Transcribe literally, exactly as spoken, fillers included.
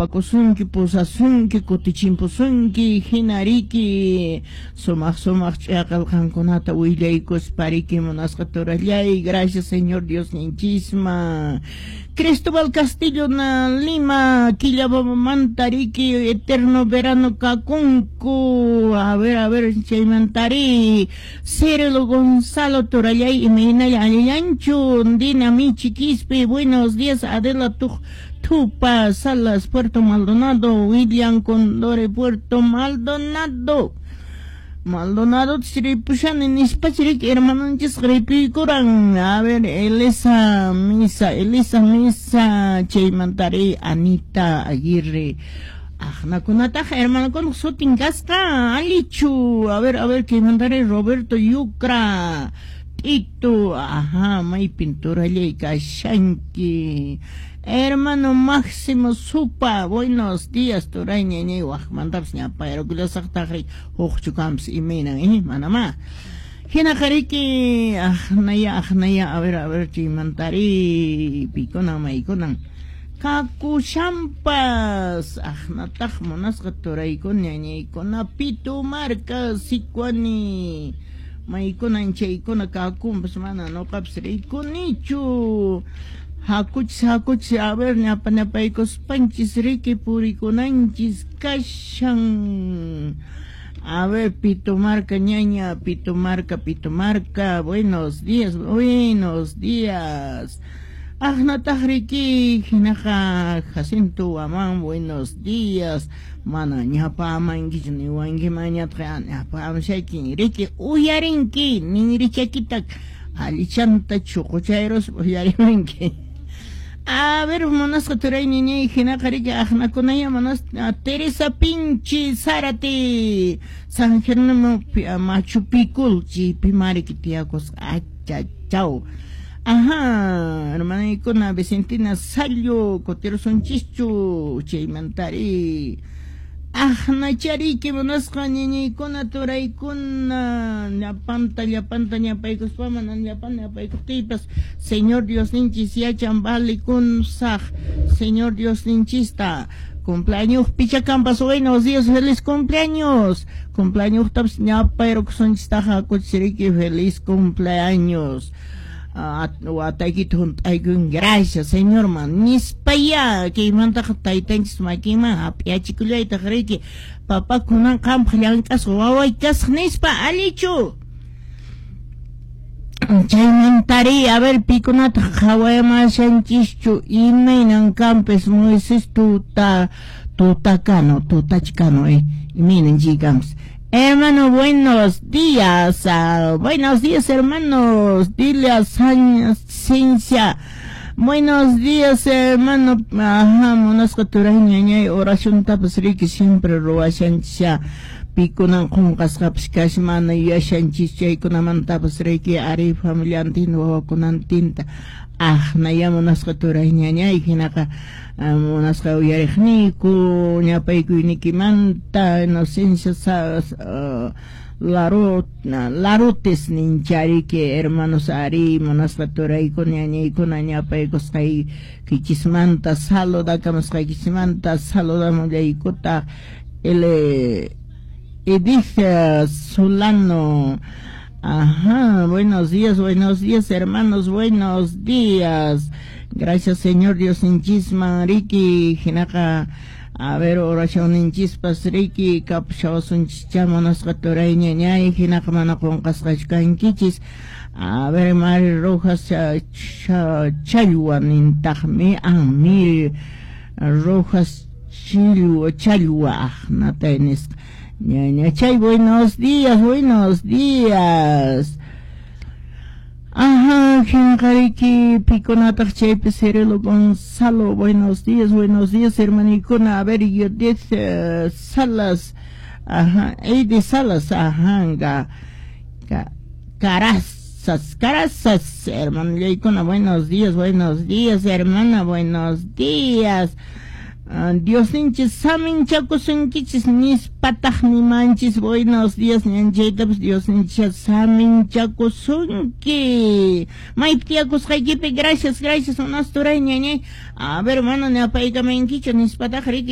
ñapakusunki, pusasunki, kutichimpusunki, hinariki, sumaq sumaq ch'aqalqankunata willaykus pariki munasqa turallay, gracias Señor Dios ninchisma. Cristóbal Castillo na Lima, Quillabamantari, eterno verano kakunku, a ver, a ver, chaymantari, Cirilo Gonzalo Turallay, y Meinay Aliancho, Dina Mi Chiquispe, buenos días, Adela Tuj, Tupa, Salas, Puerto Maldonado, William Condore, Puerto Maldonado. Maldonado Chiripushan en Ispachirik, hermano Chisripicuran. A ver, Elisa Misa, Elisa Misa, Cheymantari, Anita Aguirre. Ah, Nakunataja, hermano, con Sotingasca, Alichu. A ver, a ver, que mandaré Roberto Yucra. Tito, ajá, May Pintura Leica, Shanki. Hermano Máximo Supa, buenos días, Turay Ñeñe, Wajmandaps Ñapa, Eroculos Actajri, Ojchukams y Mina, eh, Manama. Hinajariki, Ajnaya, Ajnaya, a ver, a ver, Chimantari, Picona, Maicona. Kakushampas, Ajnataj, Monasca, Turay, con Ñeñe, con Apito, Marca, Sicuani. Maicona, Encheicona, Kakumpas, Mana, no capsere, con Nichu. Hakuch, hakuch, a ver, ñapa, ñapaikos, panchis, rique, puriconanchis, kashan. A ver, Pitomarca, ñaña, Pitomarca, Pitomarca, buenos días, buenos días. Ajnatajriki, jinaja, Jacinto, Amán, buenos días. Mana, ñapa, amanguich, ni wangi, mañatra, ñapa, amshaki, rique, uyarinki, ni richaquitak, alichanta, chucuchairos, uyarinki. A ver, monas Turay Niñe y Jinacarilla, Ajnaconaya, monas Teresa Pinchi, Zárate, San Jerónimo, Machu Picchu, Pimariquitiacos, acha, chao. Ajá, hermana Icona, Vicentina Salio, Cotero Sonchichu, Cheymantari. Ajna chariki, monas Niñe Icona, Turay Icona, Yapanta, Yapanta, Yapaicos, Pamanan, Yapan, Yapaicos, Tipas. Señor Dios ninchis ya chambali kun saj, Señor Dios ninchista, cumpleaños Pichacampas, buenos días, feliz cumpleaños, cumpleaños taps ñapa pero son chistaja cochiriki, feliz cumpleaños. Gracias, señor man, nispaya, que manta taitanchis makima, apia chiculia y tajariki, papá kunan campaliancas, guawai cas nispa, alichu. Chaymantari, a ver, piconata, Hawaiama, Shanchichu, Imeinan Campes, Moises, tuta, tutacano, tutachcano, eh, Iminen Gigams. Hermano, buenos días, uh, buenos días, hermanos, dile a Ciencia. Buenos días, hermano, ajá, monas Turay, oración tapasriki, siempre roa Shancia. Pikunan kung kaskaps kasmana yashanchis chay kunamantapas reiki ari familiantin o kunantinta ah nayamonas katuray ñañay hinaka monas ka uyarikniku ñapayku inikimanta inocencia sa larut larutes ninchariki hermanos ari monas katuray kun ñañay kuna ñapaykos kay kichismanta saluda kamas kay kichismanta saluda molaykuta ele Edith Solano, ajá, buenos días, buenos días, hermanos, buenos días. Gracias, Señor Dios, inchisma, Riki, Jinaka, a ver, oración inchispas, Riki, capshaos, un chichamonas, catoray, ñañay, Jinaka, manacon, cascachcan, kichis, a ver, Mari Rojas, Chalhuan, intajme, Amir, Rojas, Chilua, Chalhua, Natanes. Ñaña Chay, buenos días, buenos días. Ajá, Jinjariki, Piconata Chay, Pecerelo Gonzalo, buenos días, buenos días, hermanicona. A ver, yo de uh, Salas, ajá, y de Salas, ajá, ga, ga, Carazas, Carazas, hermanicona, buenos días, buenos días, hermana, buenos días. Uh, Dios ninchis samin chakusunkichis nis patah ni manchis buenos días ñanchaytapas Dios ninchis samin chakusunki maiptiakus qaykipi gracias gracias unas turay ñañay a ver hermano ñapaykamankichu nis patah riki